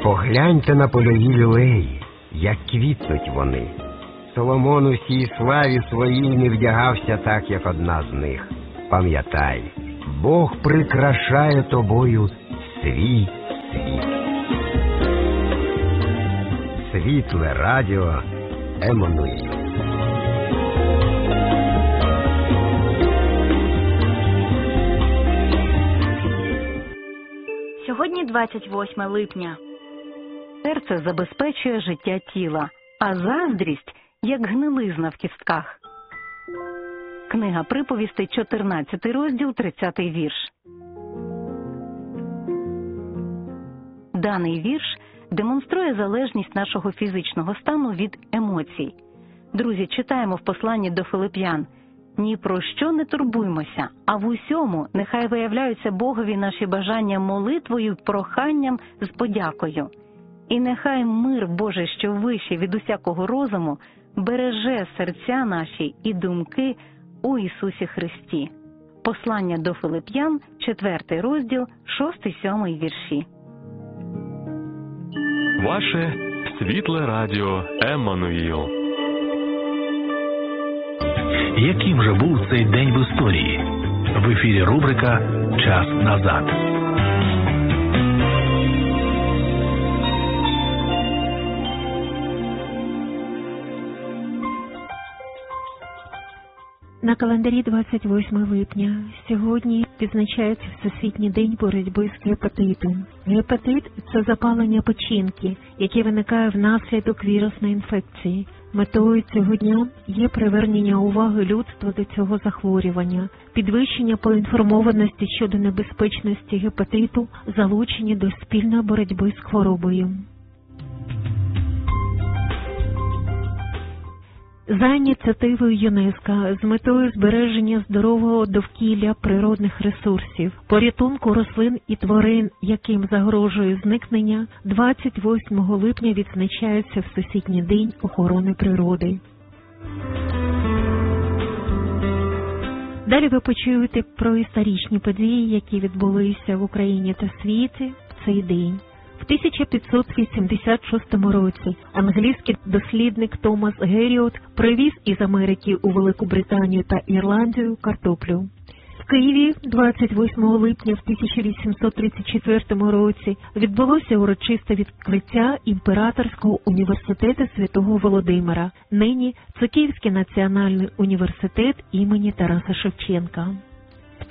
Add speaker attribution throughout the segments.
Speaker 1: Погляньте на польові лілеї, як квітнуть вони. Соломон у всій славі своїй не вдягався так, як одна з них. Пам'ятай, Бог прикрашає тобою свій світ. Світле радіо Еммануїл.
Speaker 2: Сьогодні 28 липня.
Speaker 3: Серце забезпечує життя тіла, а заздрість – як гнилизна в кістках. Книга приповістей, 14 розділ, 30 вірш. Даний вірш демонструє залежність нашого фізичного стану від емоцій. Друзі, читаємо в посланні до Филип'ян: «Ні про що не турбуймося, а в усьому нехай виявляються Богові наші бажання молитвою, проханням з подякою. І нехай мир Божий, що вищий від усякого розуму, береже серця наші і думки у Ісусі Христі». Послання до Филип'ян, 4 розділ, 6-7 вірші.
Speaker 4: Ваше світле радіо Еммануїл.
Speaker 5: Яким же був цей день в історії? В ефірі рубрика «Час назад».
Speaker 6: На календарі 28 липня. Сьогодні відзначається Всесвітній день боротьби з гепатитом. Гепатит – це запалення печінки, яке виникає внаслідок вірусної інфекції. Метою цього дня є привернення уваги людства до цього захворювання, підвищення поінформованості щодо небезпечності гепатиту, залучення до спільної боротьби з хворобою. За ініціативою ЮНЕСКО з метою збереження здорового довкілля природних ресурсів, порятунку рослин і тварин, яким загрожує зникнення, 28 липня відзначається Всесвітній день охорони природи. Далі ви почуєте про історичні події, які відбулися в Україні та світі в цей день. В 1586 році англійський дослідник Томас Геріот привіз із Америки у Велику Британію та Ірландію картоплю. В Києві 28 липня в 1834 році відбулося урочисте відкриття Імператорського університету Святого Володимира, нині це Київський національний університет імені Тараса Шевченка. В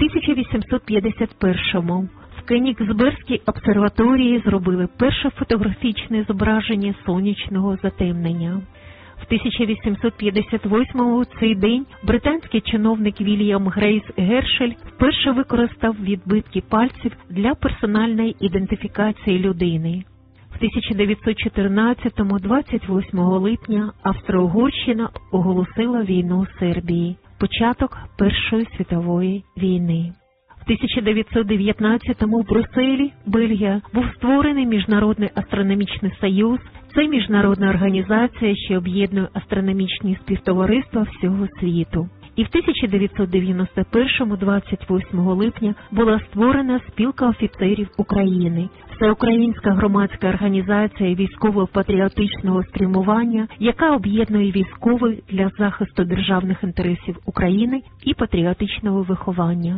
Speaker 6: 1851 в Кенігсберзькій обсерваторії зробили перше фотографічне зображення сонячного затемнення. В 1858 цей день британський чиновник Вільям Грейс Гершель вперше використав відбитки пальців для персональної ідентифікації людини. В 1914-му, 28 липня, Австро-Угорщина оголосила війну Сербії, початок Першої світової війни. В 1919-му в Брюсселі, Бельгія, був створений Міжнародний астрономічний союз. Це міжнародна організація, що об'єднує астрономічні співтовариства всього світу. І в 1991-му, 28 липня, була створена Спілка офіцерів України, всеукраїнська громадська організація військово-патріотичного спрямування, яка об'єднує військових для захисту державних інтересів України і патріотичного виховання.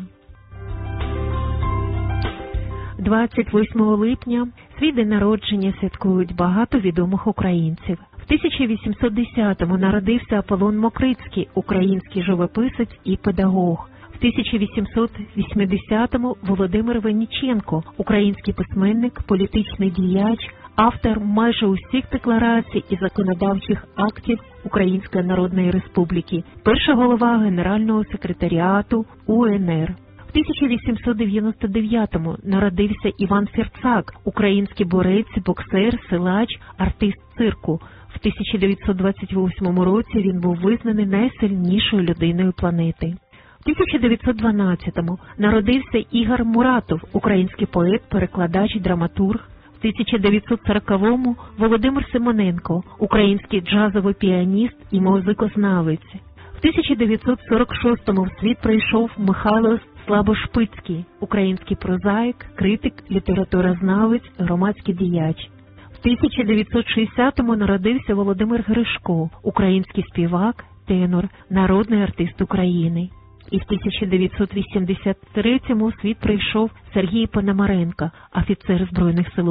Speaker 6: 28 липня свій день народження святкують багато відомих українців. В 1810-му народився Аполлон Мокрицький, український живописець і педагог. В 1880-му Володимир Винниченко, український письменник, політичний діяч, автор майже усіх декларацій і законодавчих актів Української Народної Республіки, перший голова Генерального секретаріату УНР. В 1899-му народився Іван Фірцак, український борець, боксер, силач, артист цирку. В 1928 році він був визнаний найсильнішою людиною планети. В 1912-му народився Ігор Муратов, український поет, перекладач, драматург. В 1940-му Володимир Симоненко, український джазовий піаніст і музикознавець. В 1946-му в світ прийшов Михайло Слабошпицький, український прозаїк, критик, літературознавець, громадський діяч. В 1960-му народився Володимир Гришко, український співак, тенор, народний артист України. І в 1983-му у світ прийшов Сергій Пономаренко, офіцер Збройних сил